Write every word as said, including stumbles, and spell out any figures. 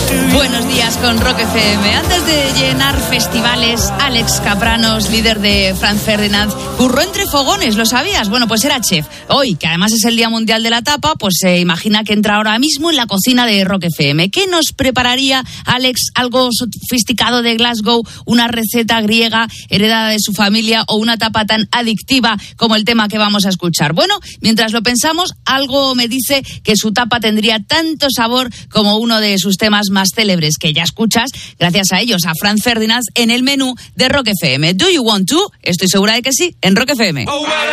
Buenos días con Rock F M. Antes de llenar festivales, Alex Kapranos, líder de Franz Ferdinand, curró entre fogones, ¿lo sabías? Bueno, pues era chef. Hoy, que además es el Día Mundial de la Tapa, pues se imagina que entra ahora mismo en la cocina de Rock F M. ¿Qué nos prepararía Alex? ¿Algo sofisticado de Glasgow? ¿Una receta griega heredada de su familia? ¿O una tapa tan adictiva como el tema que vamos a escuchar? Bueno, mientras lo pensamos, algo me dice que su tapa tendría tanto sabor como uno de sus temas más célebres, que ya escuchas gracias a ellos, a Franz Ferdinand, en el menú de Rock F M. ¿Do you want to? Estoy segura de que sí, en Rock F M.